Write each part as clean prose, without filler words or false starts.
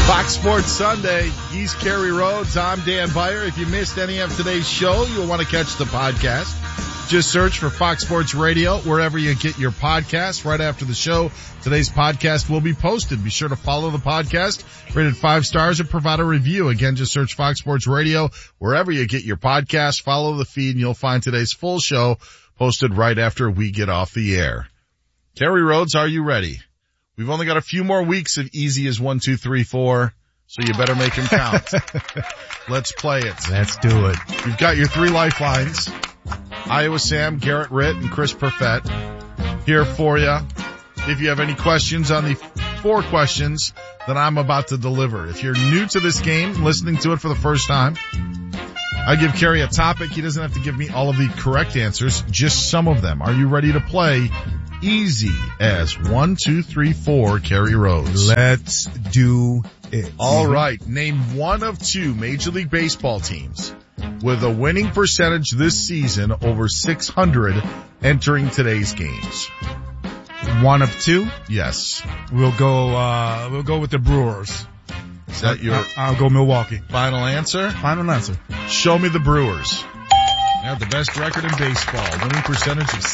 Fox Sports Sunday. He's Kerry Rhodes. I'm Dan Beyer. If you missed any of today's show, you'll want to catch the podcast. Just search for Fox Sports Radio wherever you get your podcasts. Right after the show, today's podcast will be posted. Be sure to follow the podcast, rated 5 stars, and provide a review. Again, just search Fox Sports Radio wherever you get your podcast. Follow the feed, and you'll find today's full show posted right after we get off the air. Kerry Rhodes, are you ready? We've only got a few more weeks of easy as 1, 2, 3, 4, so you better make them count. Let's play it. Let's do it. You've got your 3 lifelines. Iowa Sam, Garrett Ritt, and Chris Perfett here for you. If you have any questions on the 4 questions that I'm about to deliver. If you're new to this game, listening to it for the first time, I give Kerry a topic. He doesn't have to give me all of the correct answers, just some of them. Are you ready to play easy as 1, 2, 3, 4, Kerry Rhodes? Let's do it. All right. Name one of 2 Major League Baseball teams with a winning percentage this season over 600 entering today's games. One of 2? Yes. We'll go with the Brewers. Is that your I'll go Milwaukee. final answer? Final answer. Show me the Brewers. They have the best record in baseball. Winning percentage of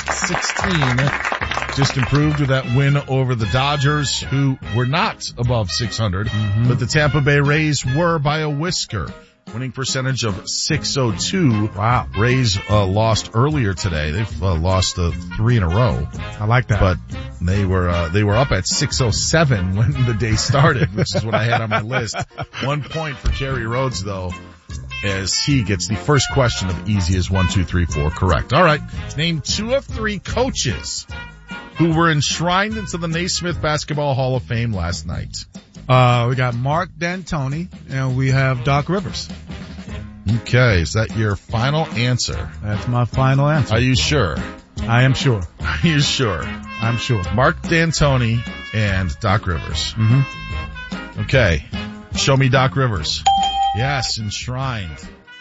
.616. Just improved with that win over the Dodgers, who were not above 600, but the Tampa Bay Rays were by a whisker. Winning percentage of .602. Wow. Rays lost earlier today. They've lost 3 in a row. I like that. But they were up at .607 when the day started, which is what I had on my list. 1 point for Kerry Rhodes, though, as he gets the first question of easy as 1, 2, 3, 4 correct. All right. Name 2 of 3 coaches who were enshrined into the Naismith Basketball Hall of Fame last night. We got Mark D'Antoni and we have Doc Rivers. Okay. Is that your final answer? That's my final answer. Are you sure? I am sure. Are you sure? I'm sure. Mark D'Antoni and Doc Rivers. Mm-hmm. Okay. Show me Doc Rivers. Yes, enshrined.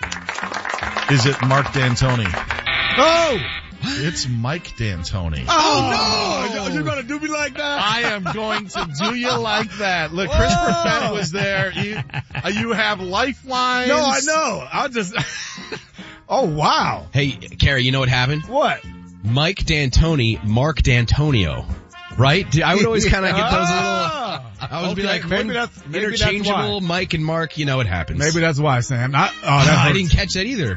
Is it Mark D'Antoni? Oh! It's Mike D'Antoni. Oh no! You're gonna do me like that? I am going to do you like that. Look, Chris Perfett was there. You have lifelines. No, I know. I'll just... Oh, wow. Hey, Kerry, you know what happened? What? Mike D'Antoni, Mark D'Antonio. Right? I would always kind of get those little... I would be like, maybe that's interchangeable why. Mike and Mark, you know what happens. Maybe that's why, Sam. I didn't catch that either.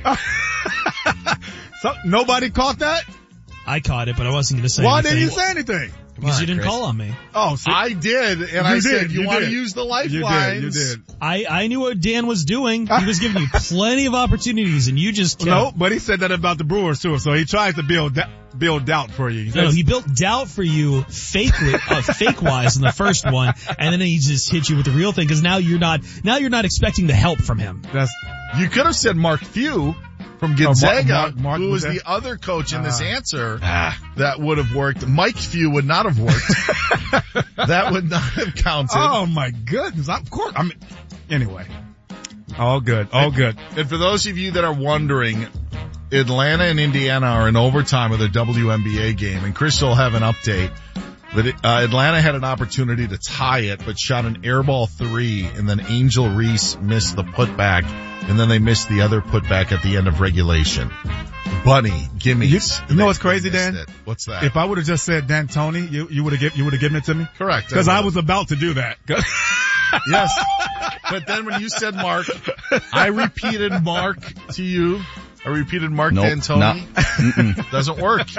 So, nobody caught that? I caught it, but I wasn't going to say Why anything. didn't you say anything? Because you didn't Chris. call on me. Oh, see? I did, and I said, you want to use the lifelines? You did. I knew what Dan was doing. He was giving you ply of opportunities, and you just kept... No, but he said that about the Brewers, too, so he tries to build doubt for you. No, he built doubt for you fake-wise in the first one, and then he just hit you with the real thing, because now you're not expecting the help from him. You could have said Mark Few from Gonzaga, Mark who was there? the other coach in this answer. That would have worked. Mike Few would not have worked. That would not have counted. Oh, my goodness. Of course. Anyway. All good. All good. And for those of you that are wondering, Atlanta and Indiana are in overtime of their WNBA game, and Chris will have an update. But Atlanta had an opportunity to tie it, but shot an airball 3, and then Angel Reese missed the putback, and then they missed the other putback at the end of regulation. Bunny, gimmies. You know what's crazy, Dan? What's that? If I would have just said D'Antoni, you would have given it to me? Correct. Because I was about to do that. Yes. But then when you said Mark, I repeated Mark to you. I repeated Mark D'Antoni. Doesn't work.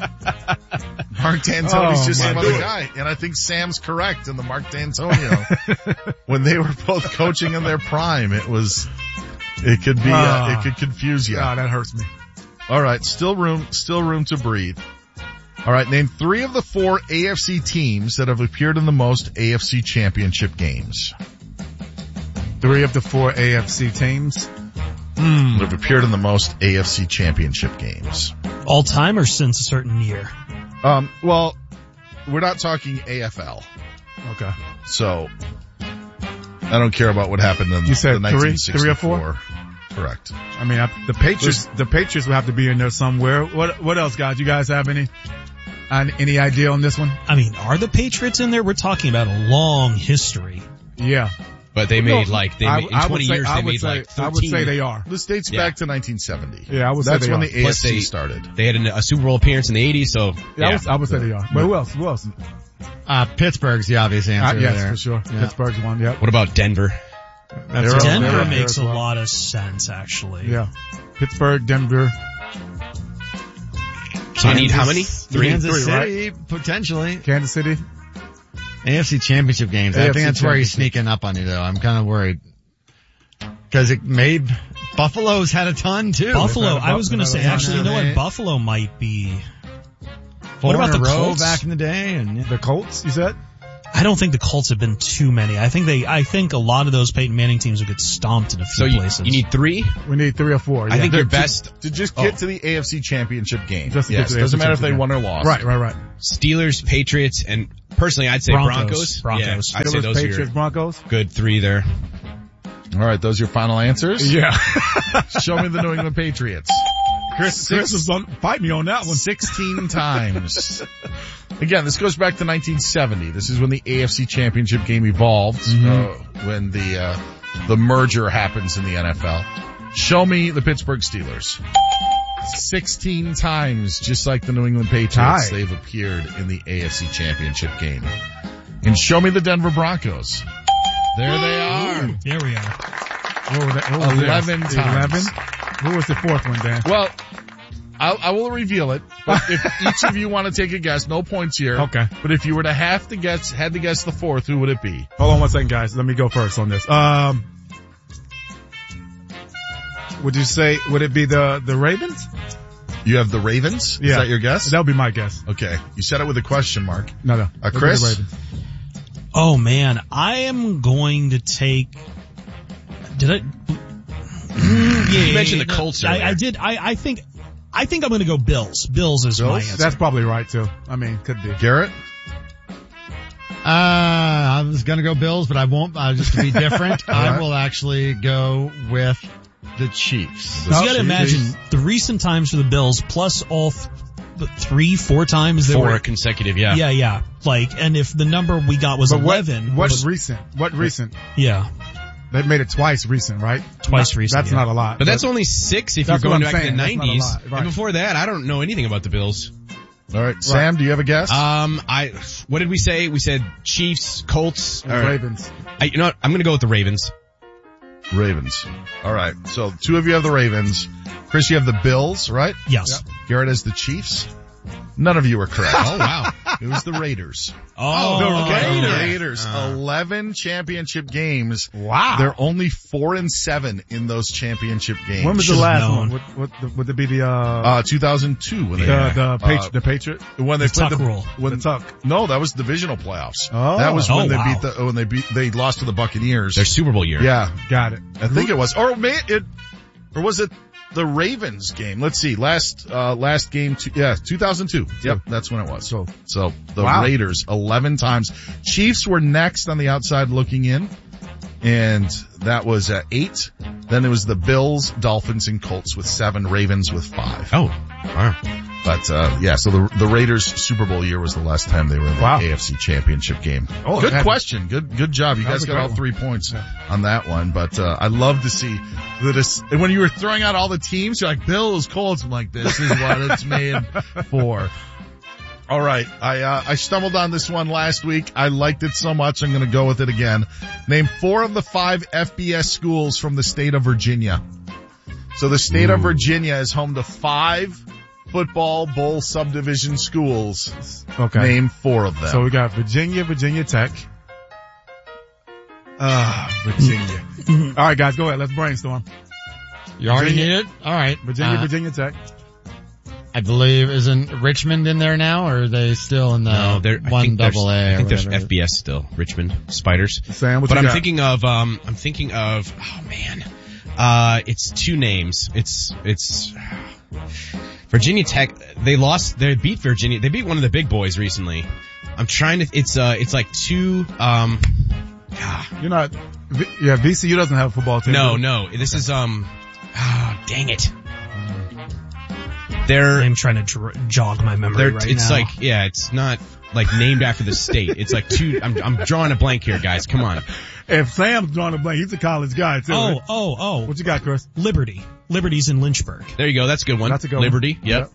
Mark D'Antoni's just some other guy. And I think Sam's correct in the Mark D'Antonio. When they were both coaching in their prime, it could confuse you. Oh, that hurts me. All right. Still room to breathe. All right. Name 3 of the 4 AFC teams that have appeared in the most AFC championship games. 3 of the 4 AFC teams. That have appeared in the most AFC championship games. All time or since a certain year? Well, we're not talking AFL. Okay. So, I don't care about what happened in you said the 1964. 3 or 4? Correct. I mean, the Patriots will have to be in there somewhere. What else, guys? You guys have any? Any idea on this one? I mean, are the Patriots in there? We're talking about a long history. Yeah. But they made in 20 years they made 13. I would say they are. This dates back to 1970. Yeah, I would say that's they when are. the AFC started. They had a Super Bowl appearance in the 80s, so I would say they are. But who else? Pittsburgh's the obvious answer yes, there. for sure. Yeah. Pittsburgh's one, yep. What about Denver? Denver makes a lot of sense, actually. Yeah. Pittsburgh, Denver. So you need how many? Kansas Three, City, potentially. Kansas City. AFC Championship games. I think that's where he's sneaking up on you, though. I'm kind of worried. Because it made Buffalo's had a ton, too. Buffalo, I was going to say, actually, you know what? Buffalo might be. What about the Colts? Back in the day? And The Colts, you said? I don't think the Colts have been too many. I think a lot of those Peyton Manning teams will get stomped in a few places. You need 3? We need 3 or 4. Yeah. I think your best to just get to the AFC Championship game. Just to get to the doesn't AFC matter if they Championship won or lost. Right. Steelers, Patriots, and personally I'd say Broncos. Broncos. Yeah, I'd say Steelers, those are Patriots, your Broncos. good 3 there. All right, those are your final answers? Yeah. Show me the New England Patriots. Chris is fight me on that one. 16 times. Again, this goes back to 1970. This is when the AFC Championship game evolved, when the merger happens in the NFL. Show me the Pittsburgh Steelers. 16 times, just like the New England Patriots, they've appeared in the AFC Championship game. And show me the Denver Broncos. There they are. There we are. What was 11 this? times. 11? Who was the fourth one, Dan? Well, I will reveal it, but if each of you want to take a guess, no points here. Okay. But if you were to had to guess the fourth, who would it be? Hold on one second, guys. Let me go first on this. Would it be the Ravens? You have the Ravens? Yeah. Is that your guess? That would be my guess. Okay. You said it with a question mark. No. Chris? The Ravens. Oh man, I am going to take. Did I? You mentioned the Colts earlier. I did. I think I'm going to go Bills. Bills is my answer. That's probably right too. I mean, could be. Garrett? I was gonna go Bills, but I won't, just to be different. I will actually go with the Chiefs. You gotta imagine the recent times for the Bills plus all 3-4 times they were consecutive, yeah. Yeah. Like, and if the number we got was 11. What's recent? What recent? Yeah. They made it twice recent, right? Twice recent. That's not a lot. But that's only 6 if you're going back to the 90s. Right. And before that, I don't know anything about the Bills. All right. Sam, do you have a guess? What did we say? We said Chiefs, Colts, Ravens. You know what? I'm going to go with the Ravens. Ravens. All right. So 2 of you have the Ravens. Chris, you have the Bills, right? Yes. Yep. Garrett has the Chiefs. None of you are correct. Oh, wow. It was the Raiders. The Raiders. 11 championship games. Wow. They're only 4-7 in those championship games. When was the Should've last known. one? Would it be the 2002 when they the Patriot? when they played Tuck rule. when The Tuck. No, that was divisional playoffs. Oh. That was when wow. they lost to the Buckeneers. Their Super Bowl year. Yeah, Got it. I think it was. Or was it the Ravens game? Let's see. Last game, 2002. Yep, that's when it was. So the Raiders 11 times. Chiefs were next on the outside looking in, and that was 8. Then it was the Bills, Dolphins, and Colts with 7. Ravens with 5. Oh, wow. But so the Raiders Super Bowl year was the last time they were in the AFC Championship game. Oh, good question. Good job. You guys was a got all great 3 points on that one. But I love to see that when you were throwing out all the teams, you're like Bills, Colts. I'm like, this is what it's made for. All right. I stumbled on this one last week. I liked it so much, I'm going to go with it again. Name 4 of the 5 FBS schools from the state of Virginia. So the state of Virginia is home to 5 football bowl subdivision schools. Okay. Name 4 of them. So we got Virginia Tech. Virginia. All right, guys, go ahead. Let's brainstorm. You already need it? All right. Virginia Tech. I believe, isn't Richmond in there now, or are they still in the No, they're, I think there's whatever? FBS still. Richmond Spiders. Sam, what but you got? I'm thinking of, oh man. It's 2 names. It's Virginia Tech. They beat Virginia. They beat one of the big boys recently. I'm trying to, it's like 2, You're not, VCU doesn't have a football team. No, this is, dang it. I'm trying to jog my memory right it's now. like, yeah, it's not like named after the state. It's like I'm drawing a blank here, guys. Come on. If Sam's drawing a blank, he's a college guy too. Oh. What you got, Chris? Liberty. Liberty's in Lynchburg. There you go. That's a good one. That's a good Liberty. one. Yep.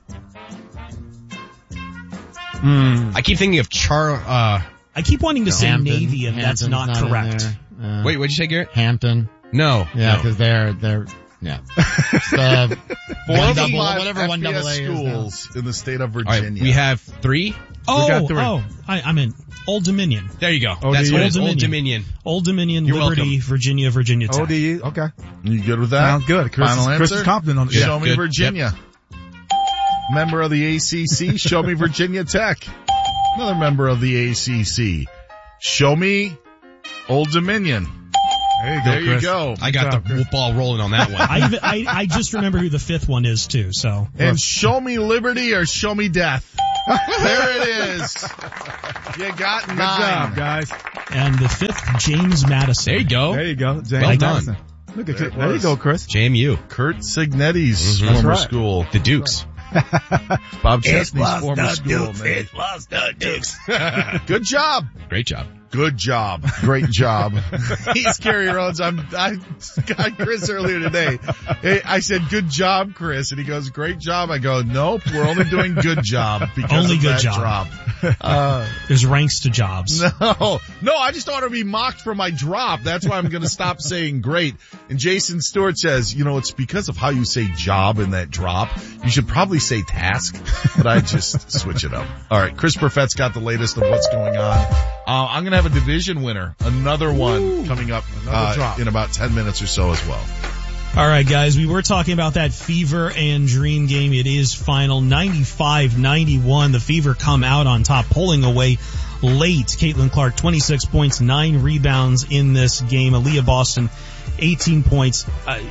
I keep thinking of I keep wanting to say Hampton. Navy, and that's Hampton's not in correct. there. Wait, what'd you say, Garrett? Hampton. No. Yeah, no. because they're yeah. The 45 whatever one double A FBS is now. schools in the state of All Virginia. right, we have 3. got three. I'm in Old Dominion. There you go. ODU. That's what it is. Old Old Dominion. Dominion. Old Dominion, You're Liberty, welcome. Virginia Tech. ODE. Okay. You good with that? Sounds good. Chris is answer? confident on it. Show me good. Virginia. Member of the ACC, show me Virginia Tech. Another member of the ACC, show me Old Dominion. There you go, There you Chris. go. I got job, the Chris. ball rolling on that one. I just remember who the 5th one is too, so. And show me liberty or show me death. There it is. You got 9. Good job, guys. And the 5th, James Madison. There you go. There you go. James Well done. Madison. Look at There you. it There you was. go, Chris. JMU. Kurt Signetti's Mhm. former That's right. school. The Dukes. Bob Chesney's former school. Man. was the Dukes. Good job. Great job. Good job. Great job. He's Kerry Rhodes. I got Chris earlier today. Hey, I said, good job, Chris. And he goes, great job. I go, nope, we're only doing good job because Only of good that job. drop. There's ranks to jobs. No, I just don't want to be mocked for my drop. That's why I'm going to stop saying great. And Jason Stewart says, it's because of how you say job in that drop. You should probably say task, but I just switch it up. All right. Chris Perfett's got the latest of what's going on. I'm going to have a division winner, another one coming up drop. in about 10 minutes or so as well. All right, guys, we were talking about that Fever and Dream game. It is final 95-91. The Fever come out on top, pulling away late. Caitlin Clark, 26 points, 9 rebounds in this game. Aaliyah Boston, 18 points,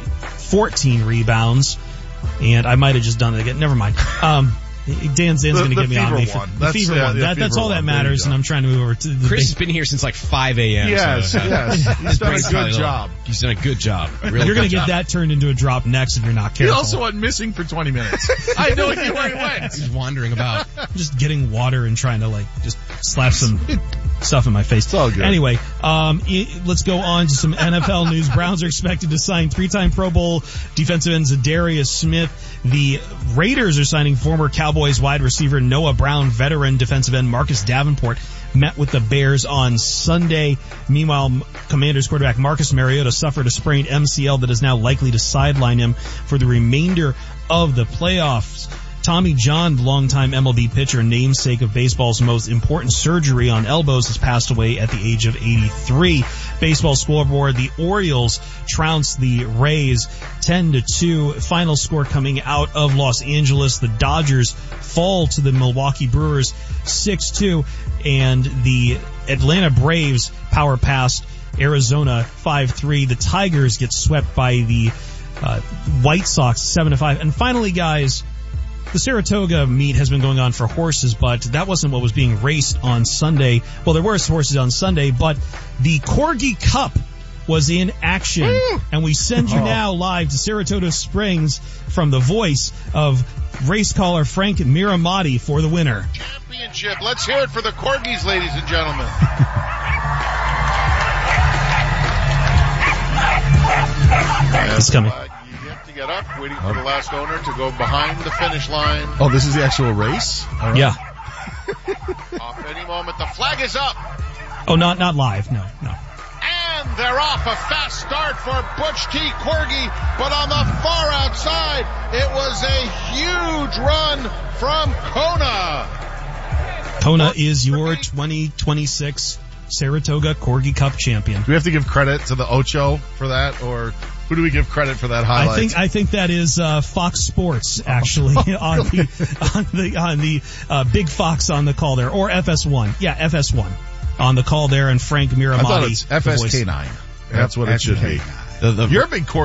14 rebounds. And I might have just done it again. Never mind. Dan Zan's going to get me on me. One. The Fever one. That's all that matters, and I'm trying to move over to the Chris has been here since like 5 a.m. Yes. He's done a good job. He's done a good job. Really You're going good to get job. that turned into a drop next if you're not He careful. also went missing for 20 minutes. I had no idea where he went. He's wandering about. Just getting water and trying to just slap some stuff in my face. It's all good. Anyway, let's go on to some NFL news. Browns are expected to sign 3-time Pro Bowl defensive end Zadarius Smith. The Raiders are signing former Cowboys wide receiver Noah Brown. Veteran defensive end Marcus Davenport met with the Bears on Sunday. Meanwhile, Commanders quarterback Marcus Mariota suffered a sprained MCL that is now likely to sideline him for the remainder of the playoffs. Tommy John, the longtime MLB pitcher, namesake of baseball's most important surgery on elbows, has passed away at the age of 83. Baseball scoreboard, the Orioles trounced the Rays 10-2. Final score coming out of Los Angeles. The Dodgers fall to the Milwaukee Brewers 6-2. And the Atlanta Braves power past Arizona 5-3. The Tigers get swept by the White Sox 7-5. And finally, guys, the Saratoga meet has been going on for horses, but that wasn't what was being raced on Sunday. Well, there were horses on Sunday, but the Corgi Cup was in action. And we send you now live to Saratoga Springs from the voice of race caller Frank Miramati for the winner. Championship. Let's hear it for the Corgis, ladies and gentlemen. It's coming. You have to get up, waiting for the last owner to go behind the finish line. Oh, this is the actual race? All right. Yeah. Off any moment. The flag is up. Oh, not live. No. And they're off. A fast start for Butch T. Corgi, but on the far outside, it was a huge run from Kona. Kona is your 2026 Saratoga Corgi Cup champion. Do we have to give credit to the Ocho for that, or who do we give credit for that highlight? I think that is Fox Sports actually on the Big Fox on the call there, or FS1. Yeah, FS1 on the call there, and Frank Miramati. I thought it's FSK9. That's what it should be. You're a big Corgi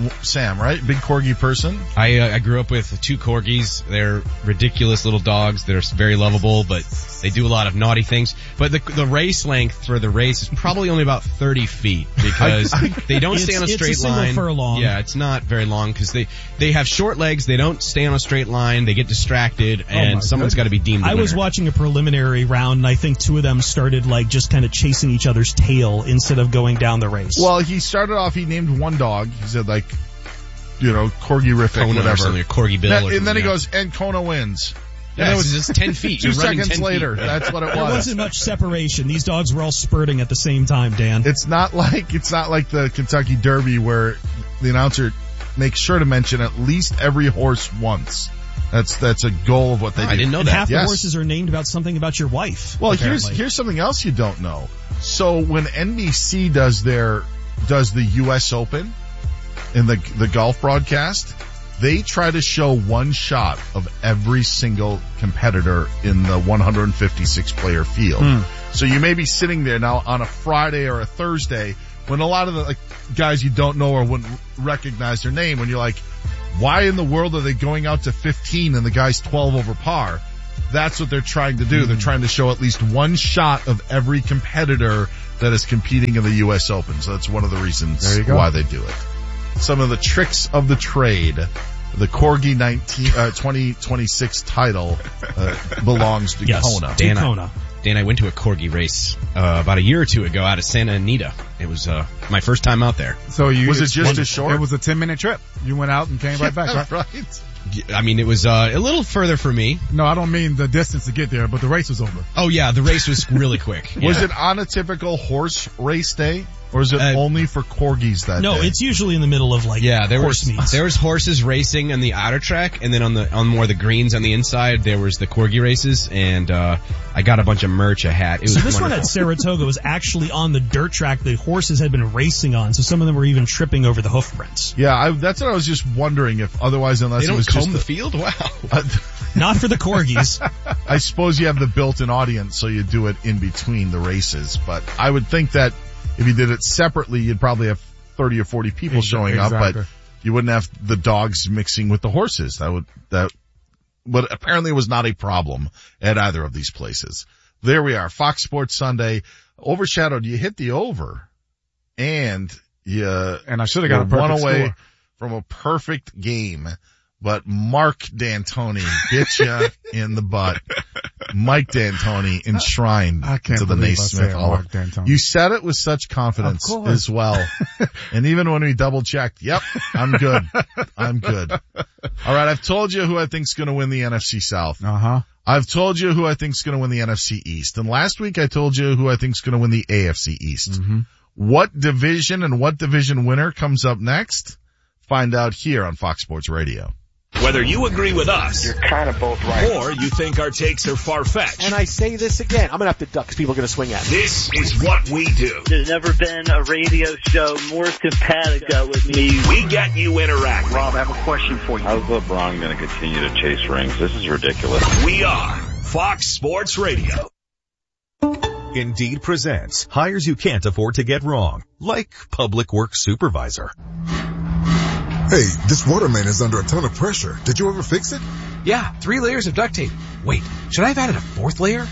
Sam, right? Big corgi person. I grew up with 2 corgis. They're ridiculous little dogs. They're very lovable, but they do a lot of naughty things. But the race length for the race is probably only about 30 feet because they don't stay on a straight it's a line. single furlong. Yeah, it's not very long because they have short legs. They don't stay on a straight line. They get distracted, and someone's got to be deemed the winner. I was watching a preliminary round, and I think 2 of them started like just kind of chasing each other's tail instead of going down the race. Well, he started off, he named one dog. He said like, Corgi-rific, Kona whatever. Or something, or Corgi Bill. And then he goes, and Kona wins. Yeah, and it was just 10 feet. 2 seconds later, that's what it was. There wasn't much separation. These dogs were all spurting at the same time, Dan. It's not like the Kentucky Derby where the announcer makes sure to mention at least every horse once. That's a goal of what they do. I didn't know and that. half the horses are named about something about your wife. Well, apparently. here's something else you don't know. So when NBC does the U.S. Open in the golf broadcast, they try to show one shot of every single competitor in the 156 player field. So you may be sitting there now on a Friday or a Thursday when a lot of the guys you don't know or wouldn't recognize their name, when you're like, why in the world are they going out to 15 and the guy's 12 over par? That's what they're trying to do. They're trying to show at least one shot of every competitor that is competing in the U.S. Open. So that's one of the reasons why they do it. Some of the tricks of the trade. The Corgi 2026 title belongs to Kona. Dan, I went to a Corgi race about a year or 2 ago out of Santa Anita. It was my first time out there. So was it just as short? It was a 10-minute trip. You went out and came right back, right? Right. I mean, it was a little further for me. No, I don't mean the distance to get there, but the race was over. Oh yeah, the race was really quick. Yeah. Was it on a typical horse race day? Or is it only for corgis that day? No, it's usually in the middle of horse meets. There was horses racing on the outer track, and then on more the greens on the inside, there was the corgi races, and I got a bunch of merch, a hat. It was this wonderful. one at Saratoga was actually on the dirt track the horses had been racing on, so some of them were even tripping over the hoof prints. Yeah, that's what I was just wondering if otherwise, unless they it was don't comb just the field? Wow. Not for the corgis. I suppose you have the built-in audience, so you do it in between the races, but I would think that if you did it separately, you'd probably have 30 or 40 people showing up, but you wouldn't have the dogs mixing with the horses. But apparently it was not a problem at either of these places. There we are. Fox Sports Sunday. Overshadowed. You hit the over. And I should have got a perfect away score from a perfect game. But Mark D'Antoni bit you in the butt. Mike D'Antoni enshrined to the Naismith Hall. You said it with such confidence as well. And even when we double checked, yep, I'm good. I'm good. All right, I've told you who I think's going to win the NFC South. I've told you who I think's going to win the NFC East. And last week I told you who I think's going to win the AFC East. What division and what division winner comes up next? Find out here on Fox Sports Radio. Whether you agree with us, you're kind of both right, or you think our takes are far-fetched. And I say this again, I'm going to have to duck because people are going to swing at me. This is what we do. There's never been a radio show more simpatico with me. We get you interact. Rob, I have a question for you. How's LeBron going to continue to chase rings? This is ridiculous. We are Fox Sports Radio. Indeed presents hires you can't afford to get wrong, like public works supervisor. Hey, this water main is under a ton of pressure. Did you ever fix it? Yeah, 3 layers of duct tape. Wait, should I have added a 4th layer?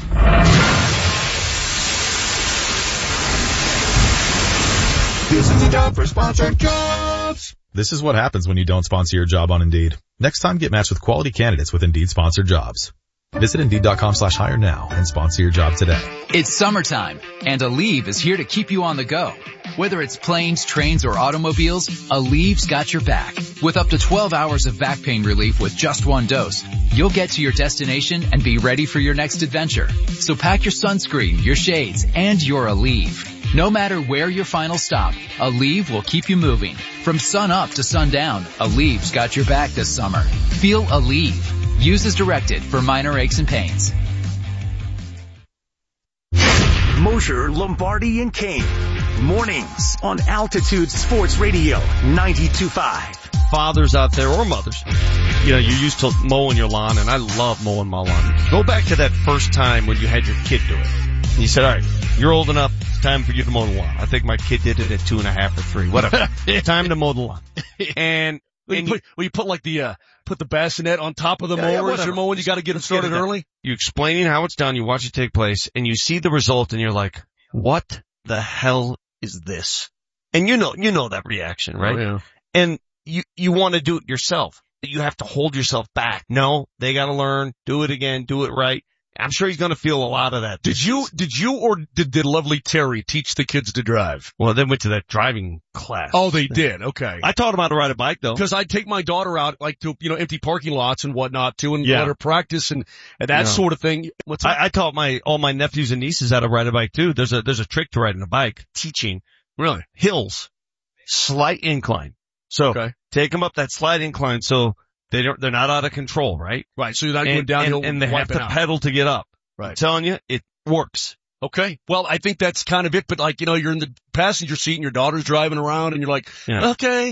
This is a job for sponsored jobs. This is what happens when you don't sponsor your job on Indeed. Next time, get matched with quality candidates with Indeed sponsored jobs. Visit Indeed.com/hire now and sponsor your job today. It's summertime, and Aleve is here to keep you on the go. Whether it's planes, trains, or automobiles, Aleve's got your back. With up to 12 hours of back pain relief with just 1 dose, you'll get to your destination and be ready for your next adventure. So pack your sunscreen, your shades, and your Aleve. No matter where your final stop, Aleve will keep you moving. From sun up to sundown, Aleve's got your back this summer. Feel Aleve. Use as directed for minor aches and pains. Mosher, Lombardi, and Kane. Mornings on Altitude Sports Radio 92.5. Fathers out there or mothers, you're used to mowing your lawn, and I love mowing my lawn. Go back to that first time when you had your kid do it. And you said, all right, you're old enough. It's time for you to mow the lawn. I think my kid did it at 2.5 or 3, whatever. Time to mow the lawn. And you put like put the bassinet on top of the mower as you're mowing. You got to get it started early. You explaining how it's done. You watch it take place and you see the result and you're like, what the hell is this? And you know that reaction, right? Oh, yeah. And you want to do it yourself. You have to hold yourself back. No, they got to learn, do it again, do it right. I'm sure he's going to feel a lot of that. Did you or did lovely Terry teach the kids to drive? Well, they went to that driving class. Oh, they did. Okay. I taught them how to ride a bike though. Because I'd take my daughter out like to, empty parking lots and whatnot too and let her practice and that sort of thing. I taught all my nephews and nieces how to ride a bike too. There's a trick to riding a bike. Teaching. Really? Hills. Slight incline. So take them up that slight incline so they're not out of control, right? Right. So you're not going downhill and they have to pedal to get up. Right. I'm telling you, it works. Okay. Well, I think that's kind of it, but you're in the passenger seat and your daughter's driving around and you're like, okay,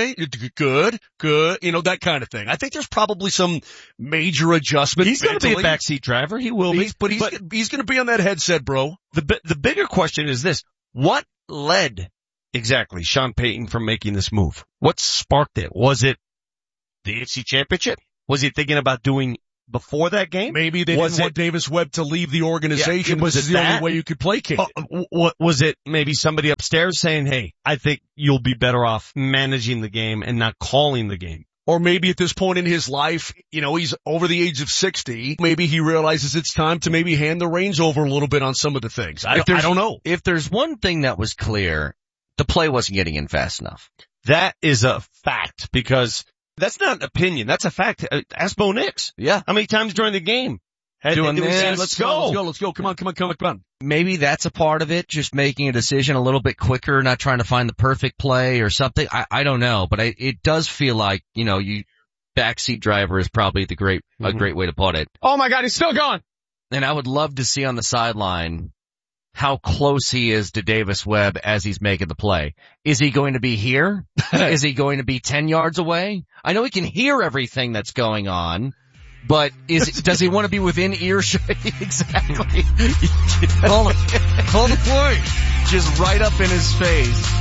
good, that kind of thing. I think there's probably some major adjustment. He's going to be a backseat driver. He will be. But he's going to be on that headset, bro. The bigger question is this. What led exactly Sean Payton from making this move? What sparked it? Was it the AFC Championship? Was he thinking about doing before that game? Maybe they didn't want Davis Webb to leave the organization. Was this is the only way you could placate it? Was it maybe somebody upstairs saying, hey, I think you'll be better off managing the game and not calling the game? Or maybe at this point in his life, he's over the age of 60. Maybe he realizes it's time to maybe hand the reins over a little bit on some of the things. I don't know. If there's one thing that was clear, the play wasn't getting in fast enough. That is a fact because that's not an opinion. That's a fact. Ask Bo Nix. Yeah. How many times during the game? Doing this. Let's go. Come on. Maybe that's a part of it. Just making a decision a little bit quicker, not trying to find the perfect play or something. I don't know, but it does feel like, you backseat driver is probably a great way to put it. Oh my God, he's still gone. And I would love to see on the sideline how close he is to Davis Webb as he's making the play. Is he going to be here? Is he going to be 10 yards away? I know he can hear everything that's going on, but does he want to be within earshot? Exactly. Call the play. Just right up in his face.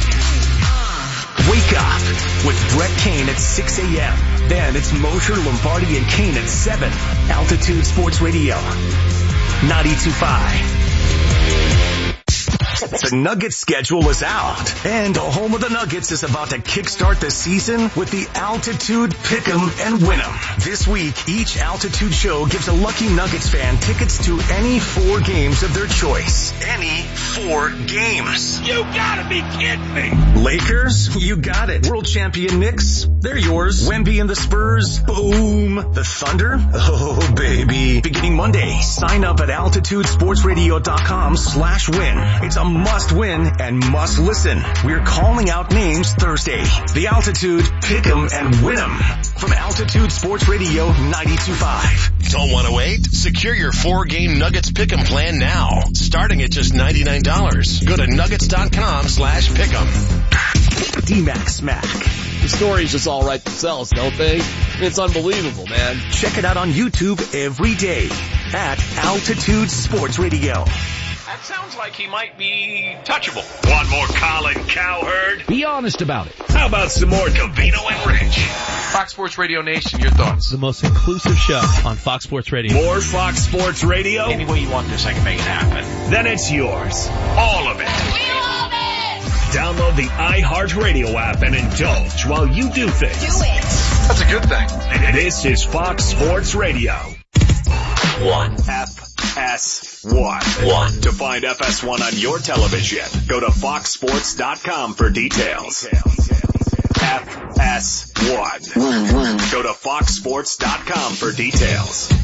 Wake up with Brett Kane at 6 a.m. Then it's Mosher, Lombardi, and Kane at 7. Altitude Sports Radio, 92.5. The Nuggets schedule is out, and the home of the Nuggets is about to kickstart the season with the Altitude Pick'em and Win'em. This week, each Altitude show gives a lucky Nuggets fan tickets to any 4 games of their choice. Any 4 games. You gotta be kidding me! Lakers? You got it. World champion Knicks? They're yours. Wemby and the Spurs? Boom. The Thunder? Oh, baby. Beginning Monday, sign up at altitudesportsradio.com/win. It's a must win and must listen. We're calling out names Thursday. The Altitude Pick'em and Win'em from Altitude Sports Radio 92.5. Don't want to wait? Secure your 4-game Nuggets Pick'em plan now. Starting at just $99. Go to nuggets.com/pick'em. D-Mac Smack. The stories just all write themselves, don't they? It's unbelievable, man. Check it out on YouTube every day at Altitude Sports Radio. That sounds like he might be touchable. Want more Colin Cowherd? Be honest about it. How about some more Covino and Rich? Fox Sports Radio Nation, your thoughts? The most inclusive show on Fox Sports Radio. More Fox Sports Radio? Any way you want this, I can make it happen. Then it's yours. All of it. We love it! Download the iHeartRadio app and indulge while you do things. Do it! That's a good thing. This is Fox Sports Radio. 1. FS1. To find FS1 on your television, go to foxsports.com for details. FS1. Go to foxsports.com for details.